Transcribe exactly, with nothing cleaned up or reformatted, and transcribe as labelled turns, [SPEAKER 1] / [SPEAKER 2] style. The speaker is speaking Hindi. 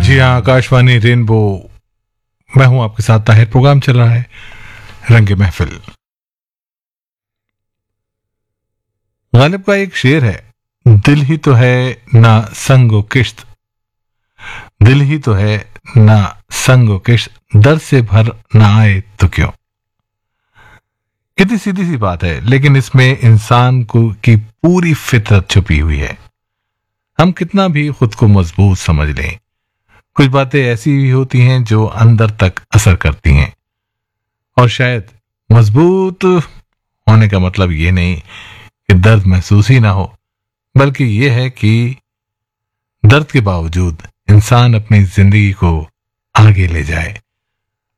[SPEAKER 1] जी हाँ, आकाशवाणी रेनबो, मैं हूं आपके साथ ताहिर। प्रोग्राम चल रहा है रंगे महफिल। गालिब का एक शेर है, दिल ही तो है ना संगो किश्त, दिल ही तो है ना संगो किश्त, दर्द से भर ना आए तो क्यों। कितनी सीधी सी बात है, लेकिन इसमें इंसान को की पूरी फितरत छुपी हुई है। हम कितना भी खुद को मजबूत समझ लें, कुछ बातें ऐसी भी होती हैं जो अंदर तक असर करती हैं। और शायद मजबूत होने का मतलब ये नहीं कि दर्द महसूस ही ना हो, बल्कि ये है कि दर्द के बावजूद इंसान अपनी जिंदगी को आगे ले जाए।